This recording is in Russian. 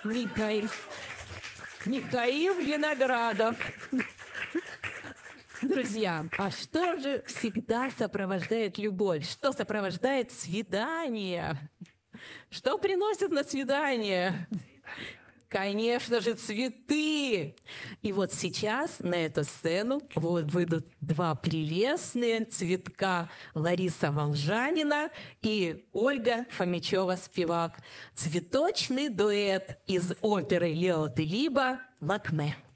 Михаил Виноградов. Друзья, а что же всегда сопровождает любовь? Что сопровождает свидание? Что приносят на свидание? Конечно же, цветы! И вот сейчас на эту сцену выйдут два прелестные цветка: Лариса Волжанина и Ольга Фомичева-спевак. Цветочный дуэт из оперы Лео Делибо «Лакме».